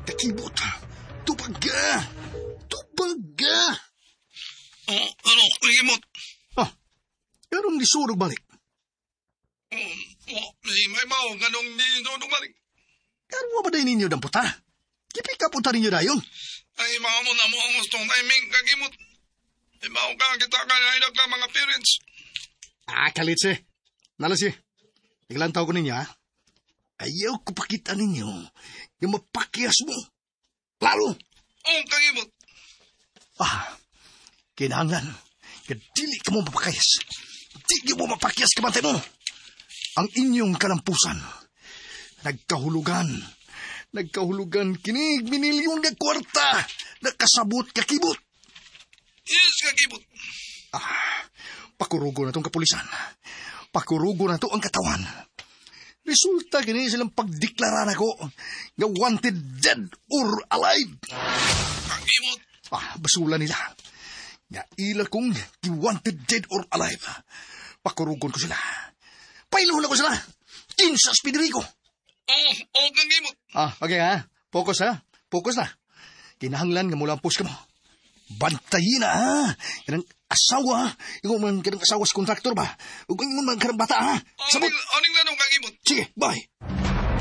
Kakibot. Tubaga. Tubaga. Ano, Kagimot? Karong gisurog balik. May mao, ganong di doon balik. Karwa ba din ninyo ng puta? Kipika puta ninyo dayon. Ay, mao mo na mo ang gustong timing, Kagimot. Ay, mao ka, kita ka na ilag lang mga parents. Kalitse. Nalasi. Naglantaw ko ninyo, ha? Ayaw ko pakita ninyo yung mapakyas mo. Lalo. Kagimot. Kinahanglan. Kadili ka mo mapakyas. Di mo mapakyas kamante mo. Ang inyong kalampusan. Nagkahulugan kinig minilyon na kwarta. Nakasabot kakibot. Yes, Kagimot. Pakurugo na tong kapulisan. Pakurugo na to ang katawan. Resulta kini silang pagdeklara na ko nga wanted dead or alive. Kagimot. Basula nila. Nga ila kong wanted dead or alive. Pakurugon ko sila. Pailuhon ako sila. Kinsas Pedrico. Kagimot. Okay ha. Focus ha. Focus na. Kinahanglan nga mula ang push ka mo. Bantayin na ha. Kanang asawa. Ikaw man kanang asawa sa kontraktor ba? Huwag man kanang bata ha. Sabot. Aning lanong, Kagimot. Sige, bye.